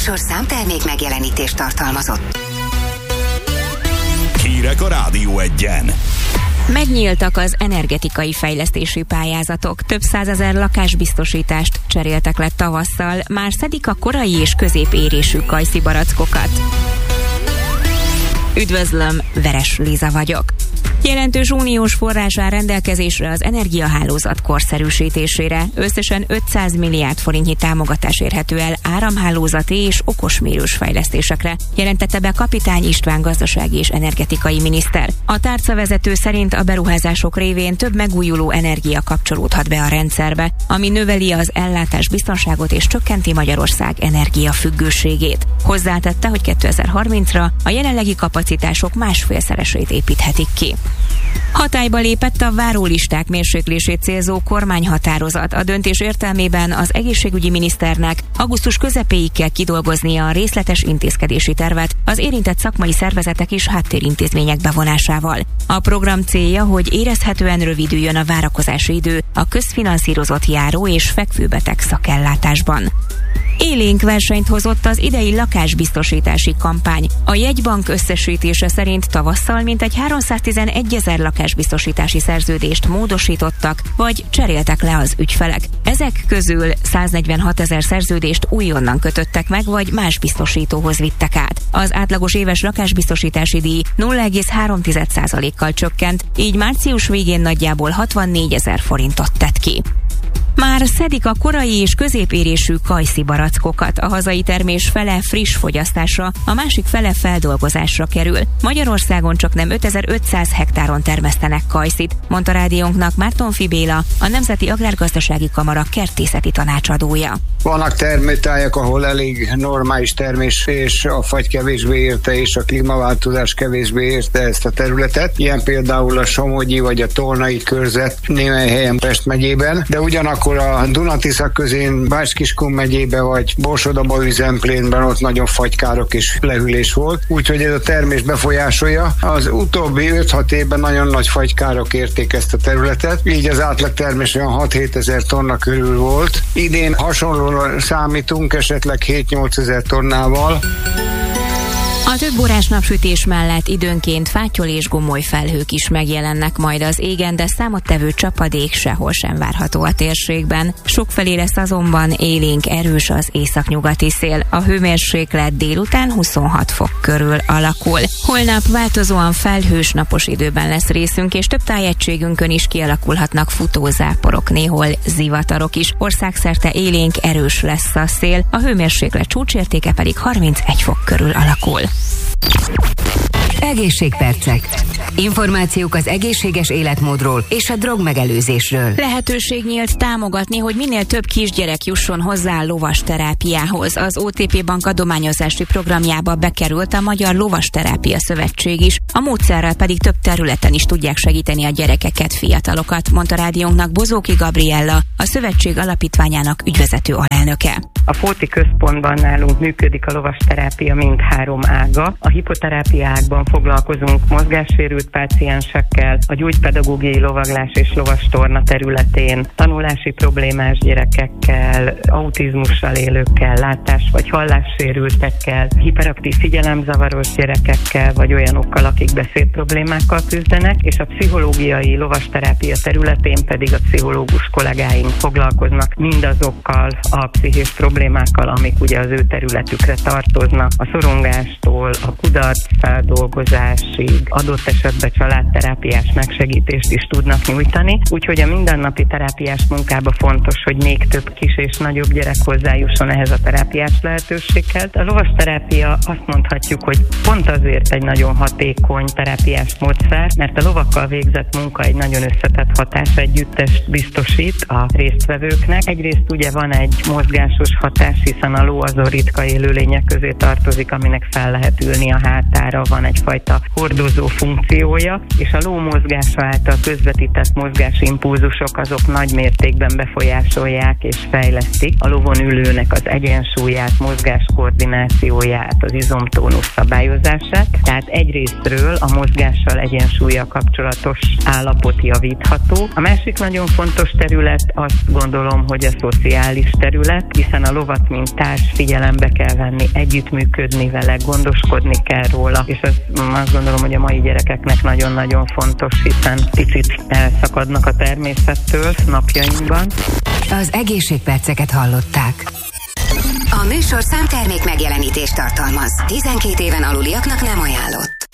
műsor számtermék megjelenítést tartalmazott. Hírek a Rádió Egyen. Megnyíltak az energetikai fejlesztési pályázatok, több 100 000 lakásbiztosítást cseréltek le tavasszal, már szedik a korai és középérésű kajszibarackokat. Üdvözlöm, Veres Liza vagyok. Jelentős uniós forrás áll rendelkezésre az energiahálózat korszerűsítésére. Összesen 500 milliárd forintnyi támogatás érhető el áramhálózati és okosmérős fejlesztésekre, jelentette be Kapitány István gazdasági és energetikai miniszter. A tárcavezető szerint a beruházások révén több megújuló energia kapcsolódhat be a rendszerbe, ami növeli az ellátás biztonságot és csökkenti Magyarország energiafüggőségét. Hozzátette, hogy 2030-ra a jelenlegi kapacitások másfélszeresét építhetik ki. Hatályba lépett a várólisták mérséklését célzó kormányhatározat. A döntés értelmében az egészségügyi miniszternek augusztus közepéig kell kidolgoznia a részletes intézkedési tervet az érintett szakmai szervezetek és háttérintézmények bevonásával. A program célja, hogy érezhetően rövidüljön a várakozási idő a közfinanszírozott járó és fekvőbeteg szakellátásban. Élénk versenyt hozott az idei lakásbiztosítási kampány. A jegybank összesítése szerint tavasszal mintegy 311 000 lakásbiztosítási szerződést módosítottak, vagy cseréltek le az ügyfelek. Ezek közül 146 000 szerződést újonnan kötöttek meg, vagy más biztosítóhoz vittek át. Az átlagos éves lakásbiztosítási díj 0,3%-kal csökkent, így március végén nagyjából 64 000 forintot tett ki. Már szedik a korai és középérésű kajszibarackokat. A hazai termés fele friss fogyasztásra, a másik fele feldolgozásra kerül. Magyarországon csaknem 5500 hektáron termesztenek kajszit, mondta rádiónknak Mártonfi Béla, a Nemzeti Agrárgazdasági Kamara kertészeti tanácsadója. Vannak termőtájak, ahol elég normális termés, és a fagy kevésbé érte, és a klímaváltozás kevésbé érte ezt a területet. Ilyen például a Somogyi vagy a Tolnai körzet némely helyen Pest megyében, de ugyanakkor a Duna-Tisza közén Bács-Kiskun megyébe vagy Borsod-Abaúj Zemplénben ott nagyon fagykárok és lehűlés volt, úgyhogy ez a termés befolyásolja. Az utóbbi 5-6 évben nagyon nagy fagykárok érték ezt a területet, így az átlagtermés olyan 6-7 ezer tonna körül volt. Idén hasonlóan számítunk, esetleg 7-8 ezer tonnával. A több órás napsütés mellett időnként fátyol és gomoly felhők is megjelennek majd az égen, de számottevő csapadék sehol sem várható a térségben. Sokfelé lesz azonban élénk erős az északnyugati szél. A hőmérséklet délután 26 fok körül alakul. Holnap változóan felhős napos időben lesz részünk, és több tájegységünkön is kialakulhatnak futózáporok, néhol zivatarok is. Országszerte élénk erős lesz a szél, a hőmérséklet csúcsértéke pedig 31 fok körül alakul. Egészségpercek. Információk az egészséges életmódról és a drogmegelőzésről. Lehetőség nyílt támogatni, hogy minél több kisgyerek jusson hozzá a lovasterápiához. Az OTP Bank adományozási programjába bekerült a Magyar Lovasterápia Szövetség is. A módszerrel pedig több területen is tudják segíteni a gyerekeket, fiatalokat, mondta rádiónknak Bozóki Gabriella, a szövetség alapítványának ügyvezető alelnöke. A Fóti központban nálunk működik a lovasterápia mindhárom ága. A hipoterápia ágban foglalkozunk mozgássérült páciensekkel, a gyógypedagógiai lovaglás és lovastorna területén tanulási problémás gyerekekkel, autizmussal élőkkel, látás- vagy hallássérültekkel, hiperaktív figyelemzavaros gyerekekkel, vagy olyanokkal, akik beszédproblémákkal küzdenek, és a pszichológiai lovasterápia területén pedig a pszichológus kollégáink foglalkoznak mindazokkal a pszichés problémákkal, amik ugye az ő területükre tartoznak, a szorongástól a kudarc feldolgozásig, adott esetben családterápiás megsegítést is tudnak nyújtani, úgyhogy a mindennapi terápiás munkában fontos, hogy még több kis és nagyobb gyerek hozzájusson ehhez a terápiás lehetőséghez. A lovasterápia azt mondhatjuk, hogy pont azért egy nagyon hatékony terápiás módszer, mert a lovakkal végzett munka egy nagyon összetett hatásegyüttest biztosít a résztvevőknek. Egyrészt ugye van egy mozgásos hatás, hiszen a ló azon ritka élőlények közé tartozik, aminek fel lehet ülni a hátára, van egyfajta hordozó funkciója, és a ló mozgása által közvetített mozgásimpulzusok azok nagy mértékben befolyásolják és fejlesztik a lovon ülőnek az egyensúlyát, mozgáskoordinációját, az izomtónusz szabályozását. Tehát egyrésztről a mozgással, egyensúllyal kapcsolatos állapot javítható. A másik nagyon fontos terület, azt gondolom, hogy a szociális terület, hiszen a lovat, mint társ figyelembe kell venni, együttműködni vele, gondoskodni kell róla, és azt gondolom, hogy a mai gyerekeknek nagyon-nagyon fontos, hiszen picit elszakadnak a természettől napjainkban. Az egészségperceket hallották. A műsor számtermék megjelenítést tartalmaz. 12 éven aluliaknak nem ajánlott.